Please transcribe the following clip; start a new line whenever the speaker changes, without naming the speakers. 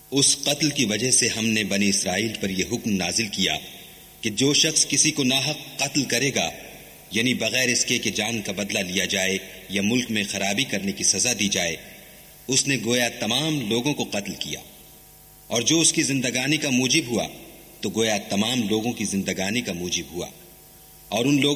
उस कत्ल की वजह से हमने बनी इसराइल पर यह हुक्म नाजिल किया कि जो शख्स किसी को नाहक कत्ल करेगा, यानी बगैर इसके कि जान का बदला लिया जाए या मुल्क में खराबी करने की सजा दी जाए, उसने गोया तमाम लोगों को कत्ल किया। और जो उसकी जिंदगानी का मूजिब हुआ तो गोया तमाम लोगों की जिंदगानी का मूजिब हुआ। और उन लोगों